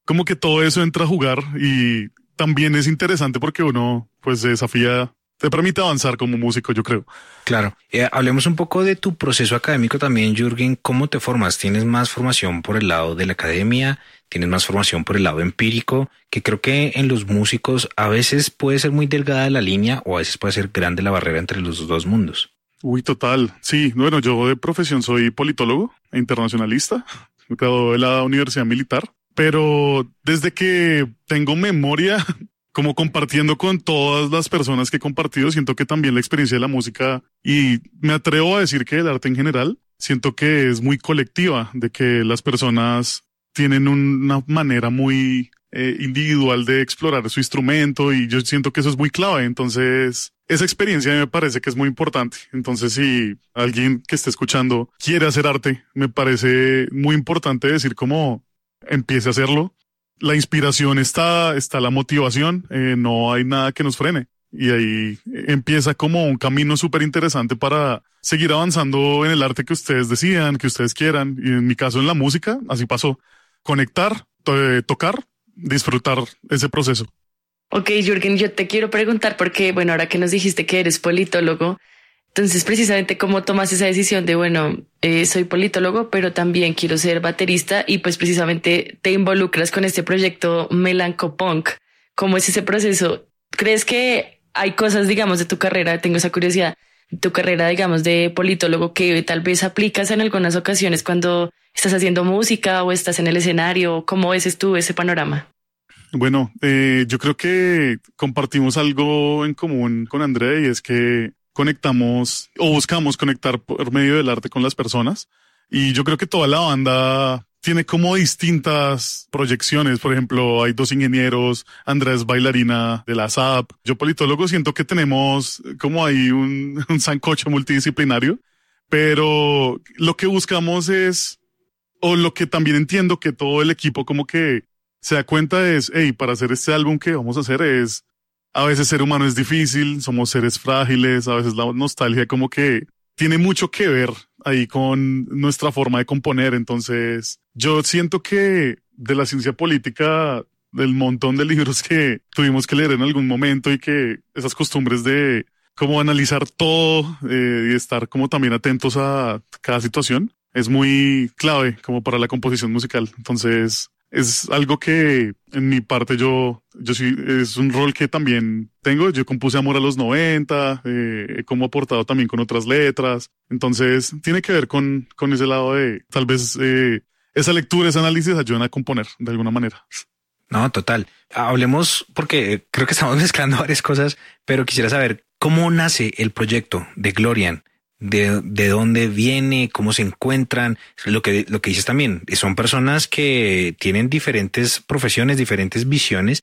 como que todo eso entra a jugar y también es interesante porque uno pues se desafía, te permite avanzar como músico, yo creo. Claro. Hablemos un poco de tu proceso académico también, Jürgen. ¿Cómo te formas? ¿Tienes más formación por el lado de la academia? ¿Tienes más formación por el lado empírico? Que creo que en los músicos a veces puede ser muy delgada la línea o a veces puede ser grande la barrera entre los dos mundos. Uy, total. Sí, bueno, yo de profesión soy politólogo e internacionalista. Me gradué de la Universidad Militar, pero desde que tengo memoria, como compartiendo con todas las personas que he compartido, siento que también la experiencia de la música, y me atrevo a decir que el arte en general, siento que es muy colectiva, de que las personas tienen una manera muy individual de explorar su instrumento y yo siento que eso es muy clave. Entonces, esa experiencia me parece que es muy importante. Entonces, si alguien que esté escuchando quiere hacer arte, me parece muy importante decir cómo empiece a hacerlo. La inspiración está la motivación, no hay nada que nos frene. Y ahí empieza como un camino súper interesante para seguir avanzando en el arte que ustedes decidan, que ustedes quieran. Y en mi caso, en la música, así pasó. Conectar, tocar, disfrutar ese proceso. Ok, Jürgen, yo te quiero preguntar porque, bueno, ahora que nos dijiste que eres politólogo, entonces precisamente cómo tomas esa decisión de, bueno, soy politólogo, pero también quiero ser baterista y pues precisamente te involucras con este proyecto Melancopunk. ¿Cómo es ese proceso? ¿Crees que hay cosas, digamos, de tu carrera, tengo esa curiosidad, tu carrera, digamos, de politólogo que tal vez aplicas en algunas ocasiones cuando estás haciendo música o estás en el escenario? ¿Cómo ves tú ese panorama? Bueno, yo creo que compartimos algo en común con Andrea y es que conectamos o buscamos conectar por medio del arte con las personas. Y yo creo que toda la banda tiene como distintas proyecciones. Por ejemplo, hay dos ingenieros, Andrea es bailarina de la SAP. Yo politólogo siento que tenemos como ahí un sancocho multidisciplinario, pero lo que buscamos es, o lo que también entiendo que todo el equipo como que se da cuenta es, hey, para hacer este álbum que vamos a hacer es, a veces ser humano es difícil, somos seres frágiles, a veces la nostalgia como que tiene mucho que ver ahí con nuestra forma de componer. Entonces, yo siento que de la ciencia política, del montón de libros que tuvimos que leer en algún momento y que esas costumbres de cómo analizar todo y estar como también atentos a cada situación es muy clave como para la composición musical. Entonces, es algo que en mi parte yo sí, es un rol que también tengo. Yo compuse Amor a los 90, como aportado también con otras letras. Entonces tiene que ver con ese lado de tal vez esa lectura, ese análisis ayudan a componer de alguna manera. No, total. Hablemos porque creo que estamos mezclando varias cosas, pero quisiera saber cómo nace el proyecto de Glorian. De dónde viene, cómo se encuentran, lo que dices también, son personas que tienen diferentes profesiones, diferentes visiones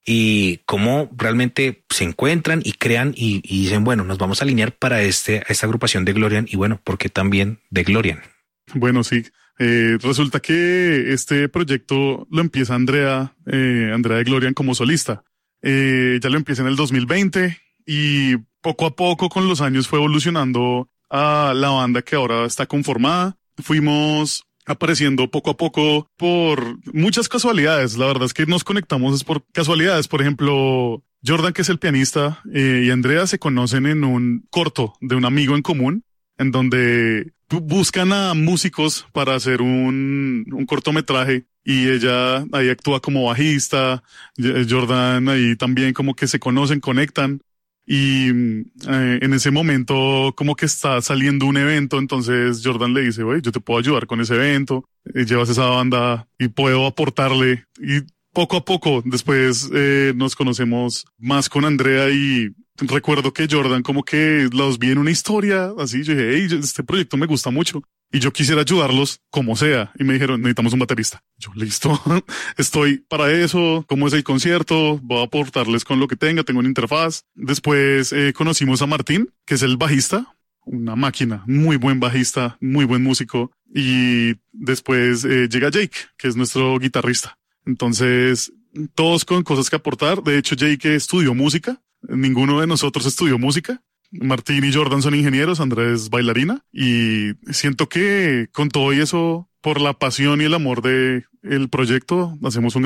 y cómo realmente se encuentran y crean y dicen, bueno, nos vamos a alinear para esta agrupación de Glorian y bueno, ¿por qué también de Glorian? Bueno, sí, resulta que este proyecto lo empieza Andrea de Glorian como solista. Ya lo empieza en el 2020 y poco a poco con los años fue evolucionando a la banda que ahora está conformada. Fuimos apareciendo poco a poco por muchas casualidades. La verdad es que nos conectamos es por casualidades. Por ejemplo, Jordan, que es el pianista, y Andrea se conocen en un corto de un amigo en común, en donde buscan a músicos para hacer un cortometraje y ella ahí actúa como bajista. Jordan ahí también como que se conocen, conectan. Y en ese momento como que está saliendo un evento, entonces Jordan le dice, oye, yo te puedo ayudar con ese evento, llevas esa banda y puedo aportarle. Y poco a poco después nos conocemos más con Andrea y recuerdo que Jordan como que los vi en una historia así, yo dije, hey, este proyecto me gusta mucho y yo quisiera ayudarlos como sea. Y me dijeron, necesitamos un baterista. Yo, listo, estoy para eso. ¿Cómo es el concierto? Voy a aportarles con lo que tengo una interfaz. Después conocimos a Martín, que es el bajista, una máquina, muy buen bajista, muy buen músico. Y después llega Jake, que es nuestro guitarrista. Entonces, todos con cosas que aportar. De hecho, Jake estudió música. Ninguno de nosotros estudió música. Martín y Jordan son ingenieros, Andrés es bailarina y siento que con todo y eso, por la pasión y el amor de el proyecto, hacemos un